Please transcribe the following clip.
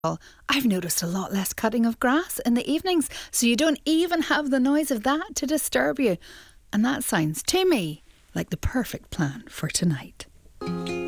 I've noticed a lot less cutting of grass in the evenings, so you don't even have the noise of that to disturb you. And that sounds to me like the perfect plan for tonight.